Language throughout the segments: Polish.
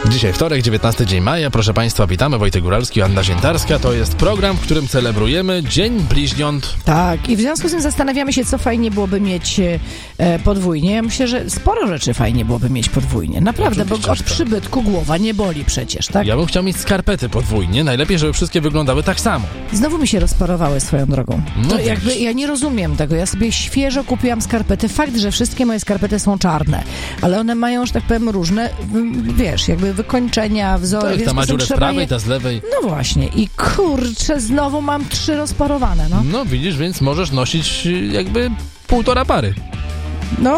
Dzisiaj wtorek, 19 dzień maja. Proszę Państwa, witamy. Wojtek Góralski, Anna Ziętarska. To jest program, w którym celebrujemy Dzień Bliźniąt. Tak, i w związku z tym zastanawiamy się, co fajnie byłoby mieć podwójnie. Ja myślę, że sporo rzeczy fajnie byłoby mieć podwójnie. Naprawdę, bo od przybytku głowa nie boli przecież, tak? Ja bym chciał mieć skarpety podwójnie. Najlepiej, żeby wszystkie wyglądały tak samo. Znowu mi się rozparowały swoją drogą. No To jakby ja nie rozumiem tego. Ja sobie świeżo kupiłam skarpety. Fakt, że wszystkie moje skarpety są czarne, ale one mają, że tak powiem, różne, wiesz, jakby wykończenia, wzory. Tak, ta ma dziurę z prawej, ta z lewej. No właśnie. I kurczę, znowu mam 3 rozparowane, no. No widzisz, więc możesz nosić jakby 1,5 pary. No,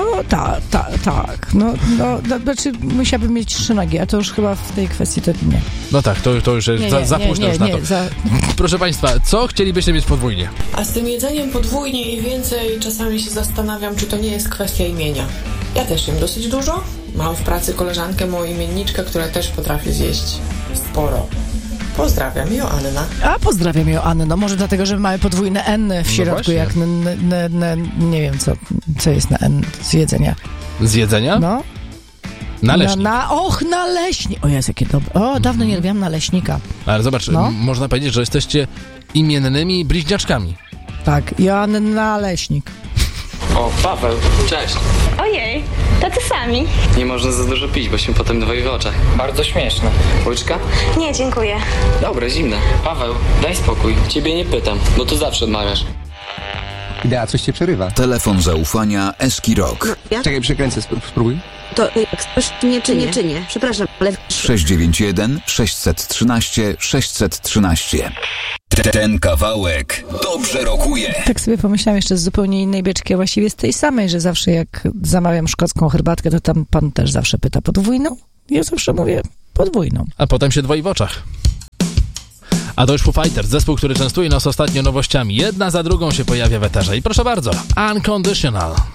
tak. No, znaczy musiałabym mieć 3 nogi, a to już chyba w tej kwestii to nie. No tak, to już jest za późno już na to. Proszę Państwa, co chcielibyście mieć podwójnie? A z tym jedzeniem podwójnie i więcej czasami się zastanawiam, czy to nie jest kwestia imienia. Ja też jem dosyć dużo. Mam w pracy koleżankę, moją imienniczkę, która też potrafi zjeść sporo. Pozdrawiam, Joanna. A pozdrawiam Joannę, no może dlatego, że mamy podwójne N w środku, jak nie wiem, co jest na N z jedzenia. Z jedzenia? No. Naleśnik. Naleśnik. O Jezu, jakie dobre. O, dawno nie robiłam naleśnika. Ale zobacz, można powiedzieć, że jesteście imiennymi bliźniaczkami. Tak, Joanna Naleśnik. O, Paweł, cześć. Ojej, tacy sami. Nie można za dużo pić, bo się potem dwoi w oczach. Bardzo śmieszne. Łyczka? Nie, dziękuję. Dobra, zimne. Paweł, daj spokój. Ciebie nie pytam, bo tu zawsze odmawiasz. Idea, coś cię przerywa. Telefon zaufania Eski Rock. Czekaj, przekręcę, spróbuj. To jak ktoś nie czy nie. Przepraszam, ale... 691 613 613. Ten kawałek dobrze rokuje. Tak sobie pomyślałam jeszcze z zupełnie innej beczki, a właściwie z tej samej, że zawsze jak zamawiam szkocką herbatkę, to tam pan też zawsze pyta podwójną. Ja zawsze mówię podwójną. A potem się dwoi w oczach. A to już Foo Fighters, zespół, który częstuje nas ostatnio nowościami. Jedna za drugą się pojawia w eterze. I proszę bardzo, Unconditional.